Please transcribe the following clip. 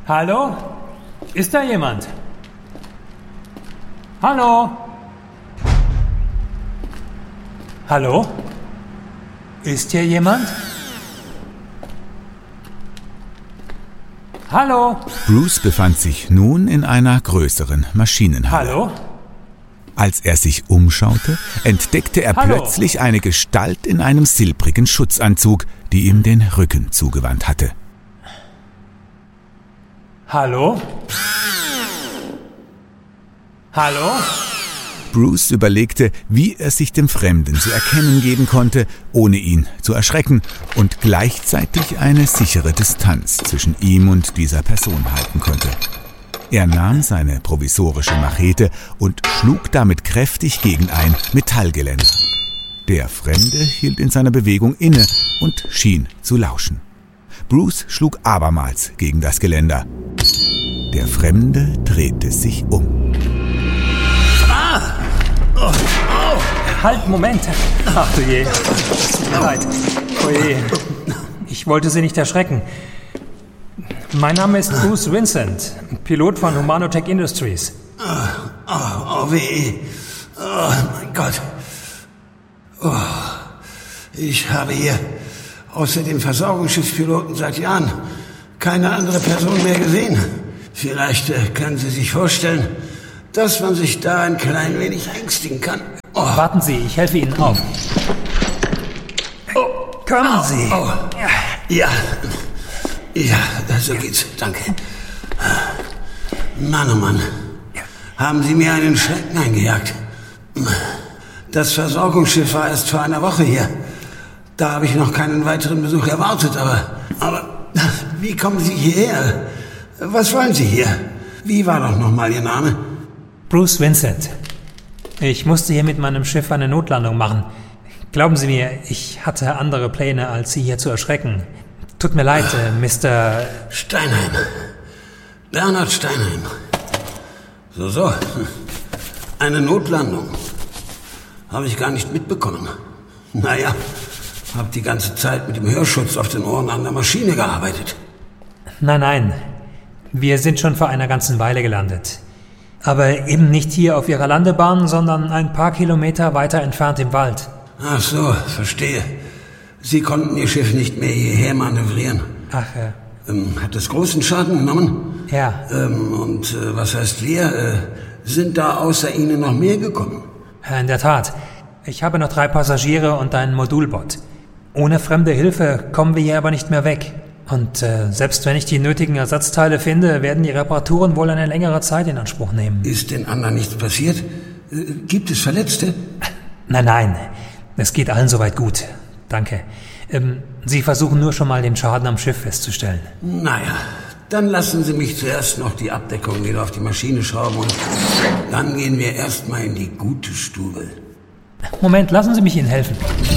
Hallo? Ist da jemand? Hallo? Hallo? Ist hier jemand? Hallo? Bruce befand sich nun in einer größeren Maschinenhalle. Hallo? Als er sich umschaute, entdeckte er Hallo? plötzlich eine Gestalt in einem silbrigen Schutzanzug, die ihm den Rücken zugewandt hatte. Hallo? Hallo? Bruce überlegte, wie er sich dem Fremden zu erkennen geben konnte, ohne ihn zu erschrecken und gleichzeitig eine sichere Distanz zwischen ihm und dieser Person halten konnte. Er nahm seine provisorische Machete und schlug damit kräftig gegen ein Metallgeländer. Der Fremde hielt in seiner Bewegung inne und schien zu lauschen. Bruce schlug abermals gegen das Geländer. Der Fremde drehte sich um. Halt, Moment. Ach du je. Tut mir leid. Oh je. Ich wollte Sie nicht erschrecken. Mein Name ist Bruce Vincent, Pilot von Humanotech Industries. Oh weh. Oh mein Gott. Oh. Ich habe hier außer dem Versorgungsschiffspiloten seit Jahren keine andere Person mehr gesehen. Vielleicht können Sie sich vorstellen, dass man sich da ein klein wenig ängstigen kann. Oh. Warten Sie, ich helfe Ihnen auf. Oh, kommen Sie. Oh. Ja, so geht's. Danke. Mann, oh Mann. Haben Sie mir einen Schrecken eingejagt. Das Versorgungsschiff war erst vor einer Woche hier. Da habe ich noch keinen weiteren Besuch erwartet, aber wie kommen Sie hierher? Was wollen Sie hier? Wie war doch nochmal Ihr Name? Bruce Vincent. Ich musste hier mit meinem Schiff eine Notlandung machen. Glauben Sie mir, ich hatte andere Pläne, als Sie hier zu erschrecken. Tut mir leid, Mr. Steinheim. Bernhard Steinheim. So. Eine Notlandung. Habe ich gar nicht mitbekommen. Naja, habe die ganze Zeit mit dem Hörschutz auf den Ohren an der Maschine gearbeitet. Nein. Wir sind schon vor einer ganzen Weile gelandet. Aber eben nicht hier auf Ihrer Landebahn, sondern ein paar Kilometer weiter entfernt im Wald. Ach so, verstehe. Sie konnten Ihr Schiff nicht mehr hierher manövrieren. Ach, Hat es großen Schaden genommen? Ja. Und was heißt wir? Sind da außer Ihnen noch mehr gekommen? In der Tat. Ich habe noch 3 Passagiere und ein Modulbot. Ohne fremde Hilfe kommen wir hier aber nicht mehr weg. Und selbst wenn ich die nötigen Ersatzteile finde, werden die Reparaturen wohl eine längere Zeit in Anspruch nehmen. Ist den anderen nichts passiert? Gibt es Verletzte? Nein. Es geht allen soweit gut. Danke. Sie versuchen nur schon mal den Schaden am Schiff festzustellen. Naja, dann lassen Sie mich zuerst noch die Abdeckung wieder auf die Maschine schrauben und dann gehen wir erstmal in die gute Stube. Moment, lassen Sie mich Ihnen helfen.